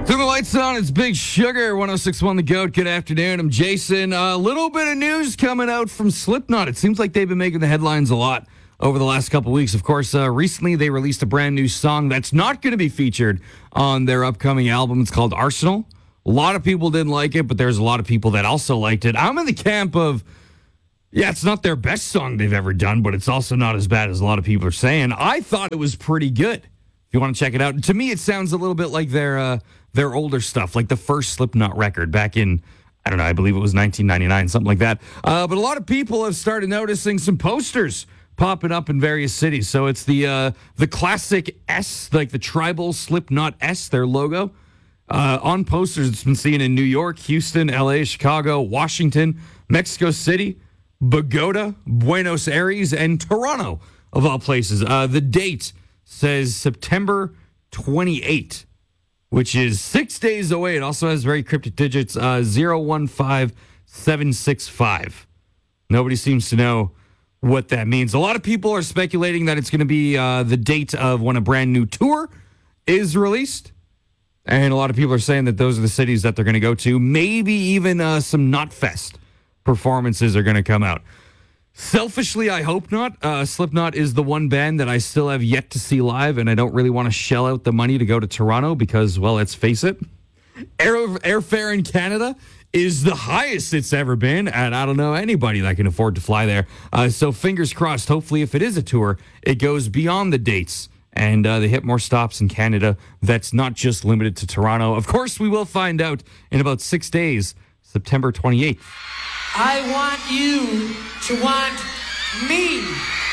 Turn the lights on. It's Big Sugar, 106.1 The Goat. Good afternoon. I'm Jason. A little bit of news coming out from Slipknot. It seems like they've been making the headlines a lot over the last couple of weeks. Of course, recently they released a brand new song that's not going to be featured on their upcoming album. It's called Arsenal. A lot of people didn't like it, but there's a lot of people that also liked it. I'm in the camp of, yeah, it's not their best song they've ever done, but it's also not as bad as a lot of people are saying. I thought it was pretty good. If you want to check it out. To me, it sounds a little bit like their older stuff, like the first Slipknot record back in, I don't know, I believe it was 1999, something like that. But a lot of people have started noticing some posters popping up in various cities. So it's the classic S, like the tribal Slipknot S, their logo. On posters, it's been seen in New York, Houston, LA, Chicago, Washington, Mexico City, Bogota, Buenos Aires, and Toronto, of all places. The date says September 28th, which is 6 days away. It also has very cryptic digits, 015765. Nobody seems to know what that means. A lot of people are speculating that it's going to be the date of when a brand new tour is released. And a lot of people are saying that those are the cities that they're going to go to. Maybe even some Knotfest performances are going to come out. Selfishly, I hope not. Slipknot is the one band that I still have yet to see live, and I don't really want to shell out the money to go to Toronto because, well, let's face it, airfare in Canada is the highest it's ever been, and I don't know anybody that can afford to fly there. So fingers crossed, hopefully if it is a tour, it goes beyond the dates, and they hit more stops in Canada. That's not just limited to Toronto. Of course, we will find out in about 6 days, September 28th. I want you to want me.